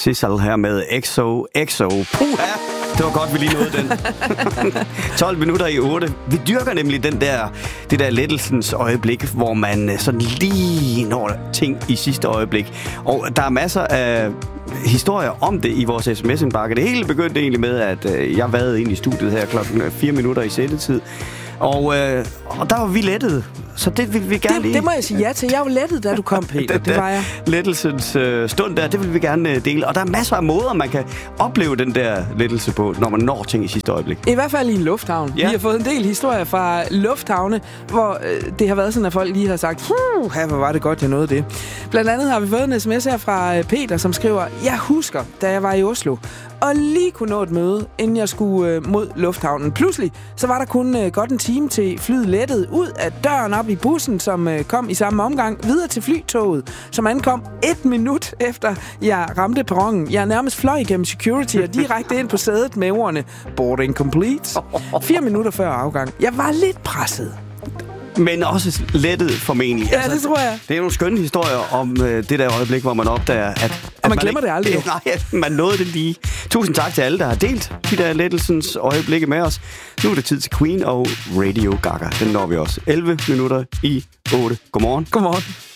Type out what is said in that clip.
Sissel her med XOXO. Puha! Det var godt, vi lige nåede den. 12 minutter i 8. Vi dyrker nemlig det der lettelsens øjeblik, hvor man sådan lige når ting i sidste øjeblik. Og der er masser af historier om det i vores sms-indbakke. Det hele begyndte egentlig med, at jeg vadede ind i studiet her klokken 4 minutter i sættetid. Og der var vi lettede. Så det vil vi gerne lige... Det må jeg sige ja til. Jeg var lettet, da du kom, Peter. Det var jeg. Lettelsens stund der, det vil vi gerne dele. Og der er masser af måder, man kan opleve den der lettelse på, når man når ting i sidste øjeblik. I hvert fald i en lufthavn. Ja. Vi har fået en del historier fra lufthavne, hvor det har været sådan, at folk lige har sagt, hvor var det godt, jeg nåede det. Blandt andet har vi fået en sms her fra Peter, som skriver, jeg husker, da jeg var i Oslo, og lige kunne nå et møde, inden jeg skulle mod lufthavnen. Pludselig, så var der kun godt en time til flyet lettede ud af døren op i bussen, som kom i samme omgang, videre til flytoget, som ankom 1 minut efter jeg ramte perronen. Jeg nærmest fløj igennem security og direkte ind på sædet med ordene boarding complete. 4 minutter før afgang. Jeg var lidt presset. Men også lettet formentlig. Ja, det tror jeg. Det er nogle skønne historier om det der øjeblik, hvor man opdager, at man glemmer det aldrig. Nej, man nåede det lige. Tusind tak til alle, der har delt de der lettelsens øjeblikke med os. Nu er det tid til Queen og Radio Gaga. Den når vi også. 11 minutter i 8. Godmorgen. Godmorgen.